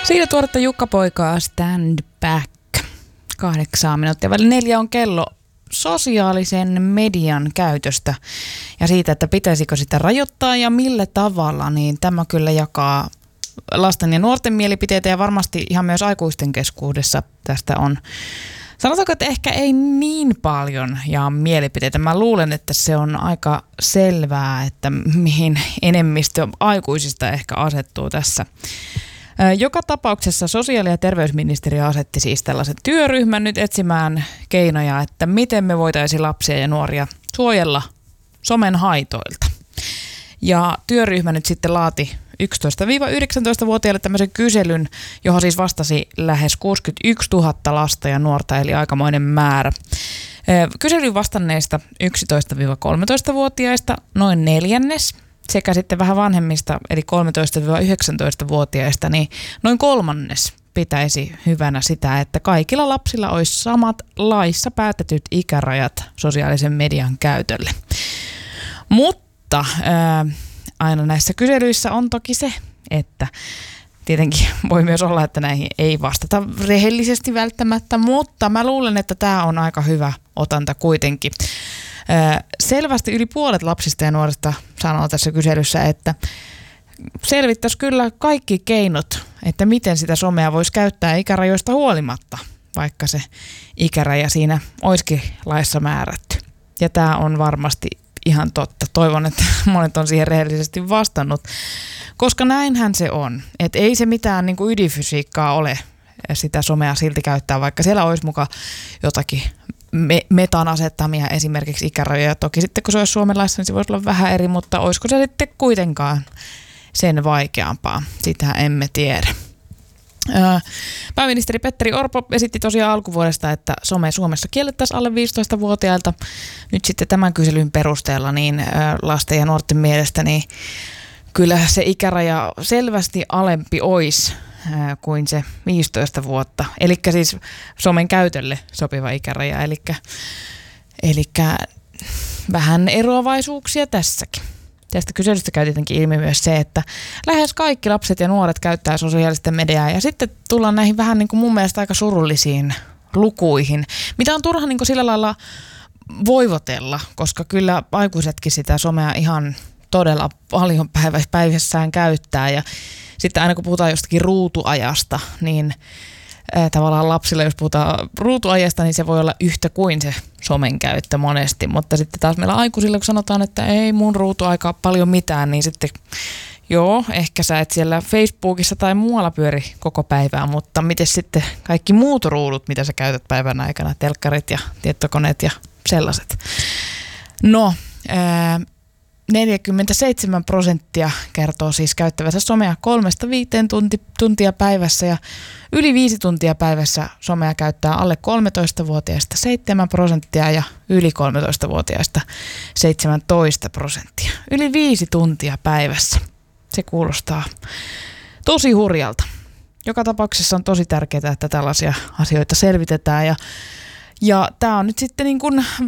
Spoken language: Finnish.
Siinä tuoretta Jukka-poikaa Stand Back. 8 minuuttia väli 4 on kello sosiaalisen median käytöstä ja siitä, että pitäisikö sitä rajoittaa ja millä tavalla, niin tämä kyllä jakaa lasten ja nuorten mielipiteitä ja varmasti ihan myös aikuisten keskuudessa tästä on. Sanotaanko, että ehkä ei niin paljon jaa mielipiteitä. Mä luulen, että se on aika selvää, että mihin enemmistö aikuisista ehkä asettuu tässä. Joka tapauksessa sosiaali- ja terveysministeriö asetti siis tällaisen työryhmän nyt etsimään keinoja, että miten me voitaisiin lapsia ja nuoria suojella somen haitoilta. Ja työryhmä nyt sitten laati 11-19-vuotiaille tämmöisen kyselyn, johon siis vastasi lähes 61 000 lasta ja nuorta, eli aikamoinen määrä. Kyselyyn vastanneista 11-13-vuotiaista noin neljännes, sekä sitten vähän vanhemmista, eli 13-19-vuotiaista, niin noin kolmannes pitäisi hyvänä sitä, että kaikilla lapsilla olisi samat laissa päätetyt ikärajat sosiaalisen median käytölle. Mutta aina näissä kyselyissä on toki se, että tietenkin voi myös olla, että näihin ei vastata rehellisesti välttämättä, mutta mä luulen, että tämä on aika hyvä otanta kuitenkin. Selvästi yli puolet lapsista ja nuorista sanoo tässä kyselyssä, että selvittäisi kyllä kaikki keinot, että miten sitä somea voisi käyttää ikärajoista huolimatta, vaikka se ikäraja siinä olisikin laissa määrätty. Ja tämä on varmasti ihan totta. Toivon, että monet on siihen rehellisesti vastannut, koska näinhän se on. Että ei se mitään niin kuin ydinfysiikkaa ole sitä somea silti käyttää, vaikka siellä olisi muka jotakin metan asettamia esimerkiksi ikärajoja. Toki sitten kun se olisi Suomen laissa, niin se voisi olla vähän eri, mutta olisiko se sitten kuitenkaan sen vaikeampaa? Sitä emme tiedä. Pääministeri Petteri Orpo esitti tosiaan alkuvuodesta, että some Suomessa kiellettäisiin alle 15-vuotiailta. Nyt sitten tämän kyselyn perusteella niin lasten ja nuorten mielestä niin kyllä se ikäraja selvästi alempi olisi kuin se 15 vuotta. Eli siis somen käytölle sopiva ikäraja. Eli vähän eroavaisuuksia tässäkin. Tästä kyselystä käy tietenkin ilmi myös se, että lähes kaikki lapset ja nuoret käyttää sosiaalista mediaa. Ja sitten tullaan näihin vähän niin kuin mun mielestä aika surullisiin lukuihin, mitä on turha niin kuin sillä lailla voivotella, koska kyllä aikuisetkin sitä somea ihan todella paljon päivässään käyttää. Ja sitten aina kun puhutaan jostakin ruutuajasta, niin tavallaan lapsille, jos puhutaan ruutuajasta, niin se voi olla yhtä kuin se somen käyttö monesti. Mutta sitten taas meillä aikuisilla, kun sanotaan, että ei mun ruutuaika ole paljon mitään, niin sitten joo, ehkä sä et siellä Facebookissa tai muualla pyöri koko päivää, mutta miten sitten kaikki muut ruudut, mitä sä käytät päivän aikana, telkkarit ja tietokoneet ja sellaiset. No, 47% kertoo siis käyttävänsä somea 3-5 tuntia päivässä ja yli 5 tuntia päivässä somea käyttää alle 13-vuotiaista 7% ja yli 13-vuotiaista 17%. Yli 5 tuntia päivässä. Se kuulostaa tosi hurjalta. Joka tapauksessa on tosi tärkeää, että tällaisia asioita selvitetään ja tämä on nyt sitten niin kuin